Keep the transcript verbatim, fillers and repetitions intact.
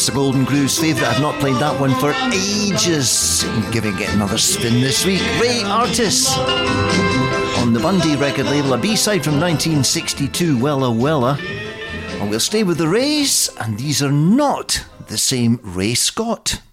The Golden Groove's favourite. I've not played that one for ages. Giving it another spin this week. Ray Artis on the Bundy record label, a B-side from nineteen sixty-two, Wella Wella. And we'll stay with the Rays, and these are not the same Ray Scott.